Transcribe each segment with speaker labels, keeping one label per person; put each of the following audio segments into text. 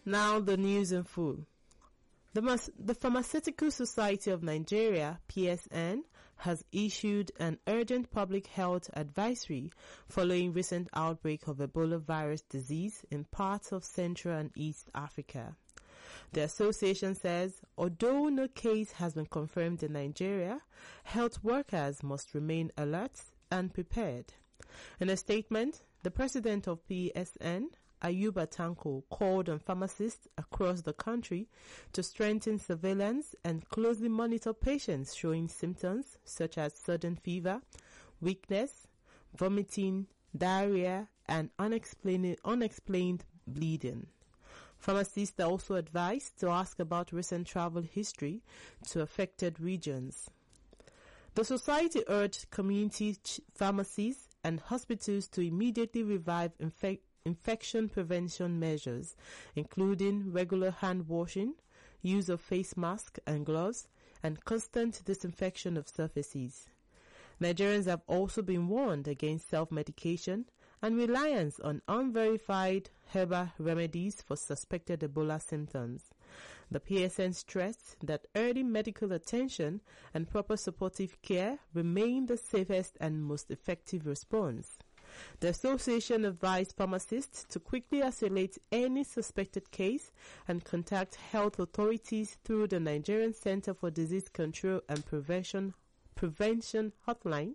Speaker 1: Now the news in full. The Pharmaceutical Society of Nigeria, PSN, has issued an urgent public health advisory following recent outbreak of Ebola virus disease in parts of Central and East Africa. The association says, although no case has been confirmed in Nigeria, health workers must remain alert and prepared. In a statement, the president of PSN, Ayuba Tanko, called on pharmacists across the country to strengthen surveillance and closely monitor patients showing symptoms such as sudden fever, weakness, vomiting, diarrhea, and unexplained bleeding. Pharmacists are also advised to ask about recent travel history to affected regions. The society urged community pharmacies and hospitals to immediately revive infection prevention measures, including regular hand washing, use of face masks and gloves, and constant disinfection of surfaces. Nigerians have also been warned against self-medication and reliance on unverified herbal remedies for suspected Ebola symptoms. The PSN stressed that early medical attention and proper supportive care remain the safest and most effective response. The association advised pharmacists to quickly isolate any suspected case and contact health authorities through the Nigerian Center for Disease Control and Prevention hotline.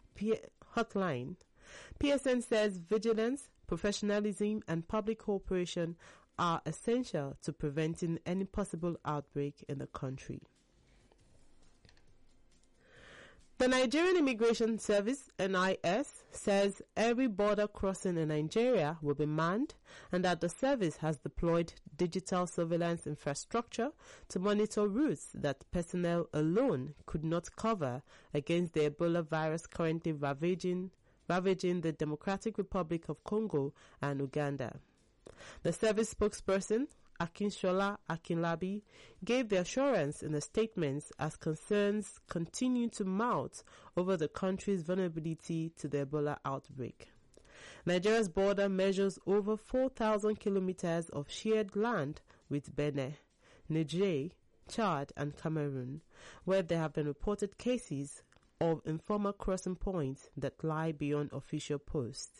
Speaker 1: PSN says vigilance, professionalism, and public cooperation are essential to preventing any possible outbreak in the country. The Nigerian Immigration Service, NIS, says every border crossing in Nigeria will be manned and that the service has deployed digital surveillance infrastructure to monitor routes that personnel alone could not cover against the Ebola virus currently ravaging the Democratic Republic of Congo and Uganda. The service spokesperson, Akinshola Akinlabi, gave the assurance in a statement as concerns continue to mount over the country's vulnerability to the Ebola outbreak. Nigeria's border measures over 4,000 kilometers of shared land with Benin, Niger, Chad, and Cameroon, where there have been reported cases of informal crossing points that lie beyond official posts.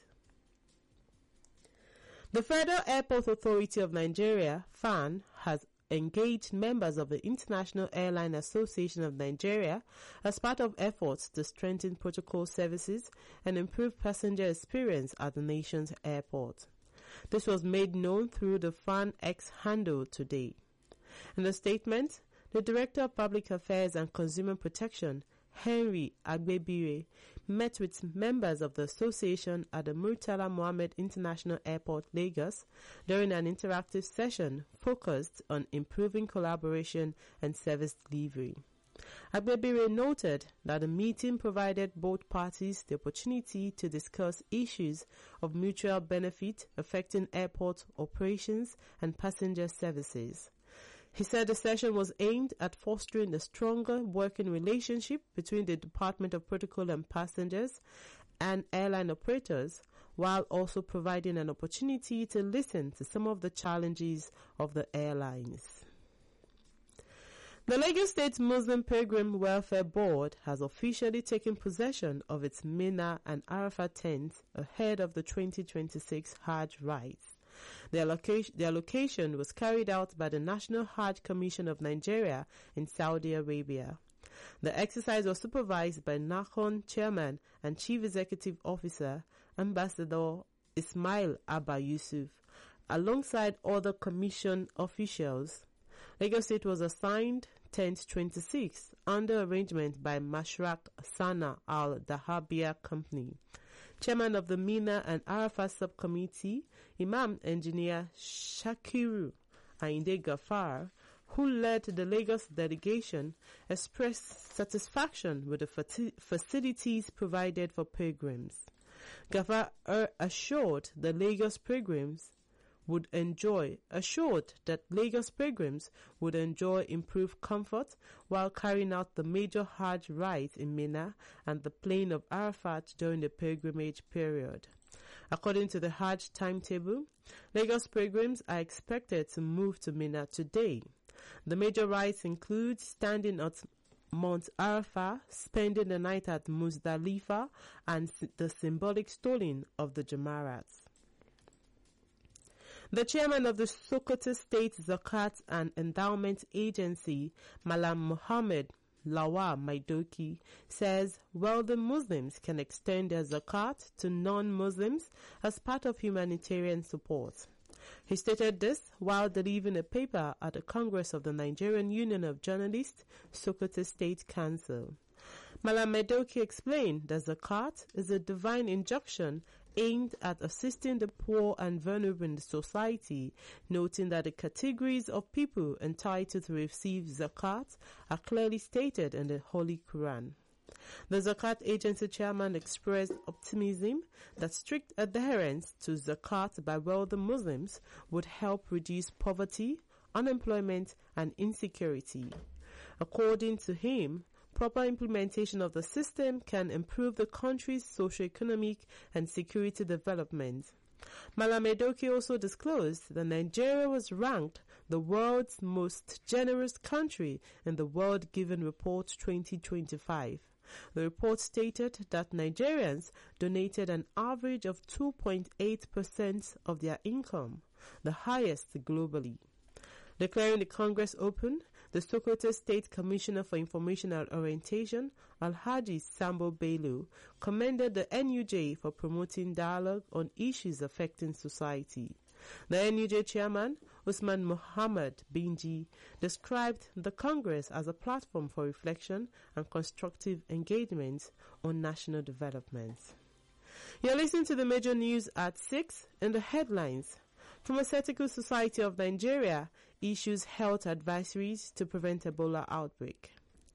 Speaker 1: The Federal Airport Authority of Nigeria, FAN, has engaged members of the International Airline Association of Nigeria as part of efforts to strengthen protocol services and improve passenger experience at the nation's airport. This was made known through the FAN X handle today. In a statement, the Director of Public Affairs and Consumer Protection, Henry Agbebire, met with members of the association at the Murtala Mohammed International Airport, Lagos, during an interactive session focused on improving collaboration and service delivery. Agbebire noted that the meeting provided both parties the opportunity to discuss issues of mutual benefit affecting airport operations and passenger services. He said the session was aimed at fostering a stronger working relationship between the Department of Protocol and Passengers and airline operators, while also providing an opportunity to listen to some of the challenges of the airlines. The Lagos State Muslim Pilgrim Welfare Board has officially taken possession of its Mina and Arafat tents ahead of the 2026 Hajj rites. The allocation was carried out by the National Hajj Commission of Nigeria in Saudi Arabia. The exercise was supervised by NAHON Chairman and Chief Executive Officer, Ambassador Ismail Abba Yusuf, alongside other commission officials. Lagos State was assigned tent 26 under arrangement by Mashrak Sana Al Dahabia Company. Chairman of the Mina and Arafat Subcommittee, Imam Engineer Shakiru Ainde Gafar, who led the Lagos delegation, expressed satisfaction with the facilities provided for pilgrims. Gafar assured that Lagos pilgrims would enjoy improved comfort while carrying out the major Hajj rites in Mina and the plain of Arafat during the pilgrimage period. According to the Hajj timetable, Lagos pilgrims are expected to move to Mina today. The major rites include standing at Mount Arafah, spending the night at Muzdalifah, and the symbolic stoning of the Jamarat. The chairman of the Sokoto State Zakat and Endowment Agency, Malam Mohammed Lawal Maidoki, says wealthy Muslims can extend their zakat to non-Muslims as part of humanitarian support. He stated this while delivering a paper at the Congress of the Nigerian Union of Journalists, Sokoto State Council. Malam Maidoki explained that zakat is a divine injunction aimed at assisting the poor and vulnerable in the society, noting that the categories of people entitled to receive zakat are clearly stated in the Holy Quran. The Zakat Agency chairman expressed optimism that strict adherence to zakat by wealthy Muslims would help reduce poverty, unemployment, and insecurity. According to him, proper implementation of the system can improve the country's socio-economic and security development. Malam Maidoki also disclosed that Nigeria was ranked the world's most generous country in the World Giving Report 2025. The report stated that Nigerians donated an average of 2.8% of their income, the highest globally. Declaring the Congress open, the Sokoto State Commissioner for Information and Orientation, Alhaji Sambo Bello, commended the NUJ for promoting dialogue on issues affecting society. The NUJ chairman, Usman Muhammad Binji, described the Congress as a platform for reflection and constructive engagement on national development. You're listening to the major news at 6 in the headlines. Pharmaceutical Society of Nigeria issues health advisories to prevent Ebola outbreak.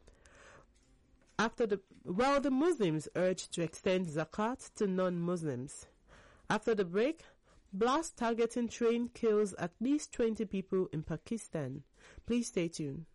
Speaker 1: The Muslims urged to extend zakat to non-Muslims. After the break, blast targeting train kills at least 20 people in Pakistan. Please stay tuned.